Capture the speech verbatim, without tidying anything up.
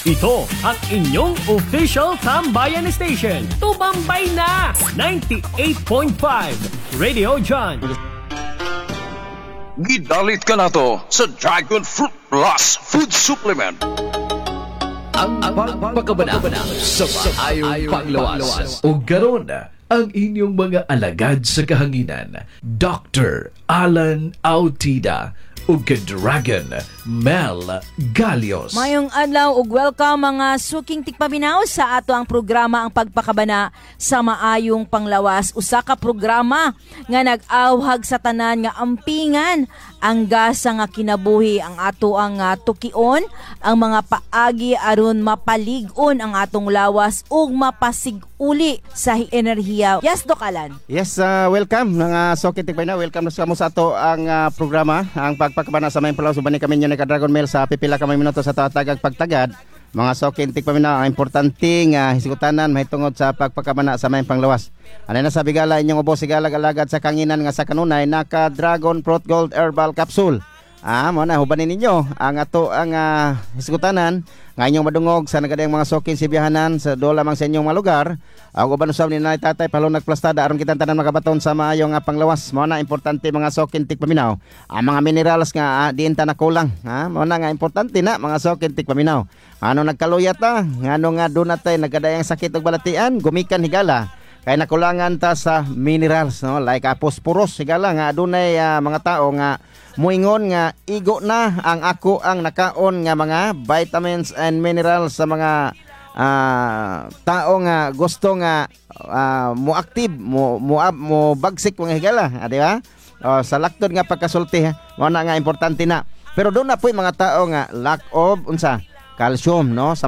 Ito ang inyong official Tambayan Station. Tumambay na! ninety-eight point five Radio John. Gidalit ka na to sa Dragon Fruit Plus Food Supplement. Ang pagpakabana sa maayong panglawas. O garon ang inyong mga alagad sa kahanginan. Doctor Alan Autida o Dragon Mel Galios. Mayong adlaw ug welcome mga suking tikpaminaw sa ato ang programa ang pagpakabana sa maayong panglawas. Usa ka programa nga nag-awhag sa tanan nga ampingan ang gasa nga kinabuhi ang ato ang uh, tukion ang mga paagi aron mapalig-on ang atong lawas ug mapasiguli sa enerhiya. Yes, Doc Alan. Yes, uh, welcome mga suking tikpaminaw. Welcome sa mo sa ato ang uh, programa ang pagpakabana sa maayong panglawas. Ubani kami nyo ni Dragon Mel sa pipila ka may minuto sa tatagag pagtagad. Mga sokintik paminaw, ang importanteng uh, hisigutanan mahitungod sa pagpakabana sa maayong panglawas. Ano na sa bigala inyong ubo sigalag-alagad sa kanginan nga sa kanunay naka Dragon Fruit Gold Herbal Capsule. Ah, mo na hubanin ninyo ang ato ang uh, hisigutanan nga inyong madungog sa nagadayang mga sokin sibiyahanan sa do lamang sa inyong mga lugar. Ang uban usab ni Nanay Tatay palunag plastada aron kita tanan makabaton sa maayong uh, panglawas. Mo na importante mga sokintik paminaw. Ang mga minerals nga uh, diin ta nakulang, ha? Mo na nga importante na mga sokintik paminaw. Ano nagkaluyat ta? Ngano nga do natay nagadayang sakit ug balatian, gumikan higala. Kay nakulangan ta sa minerals, no? Like uh, phosphorus higala nga adunay uh, mga tao nga muingon nga igo na ang ako ang nakaon nga mga vitamins and minerals sa mga uh, tao nga gusto nga uh, mo active mo mo, mo bagsik mga higala, ah, di ba? Uh, sa laktod nga pagkasulti, mo na nga importante na. Pero doon na po yung mga tao nga lack of unsa calcium, no? Sa